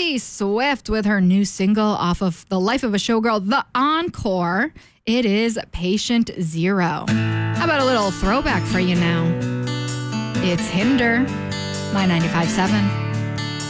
T Swift with her new single off of The Life of a Showgirl, The Encore. It is Patient Zero. How about a little throwback for you now? It's Hinder, my 95.7.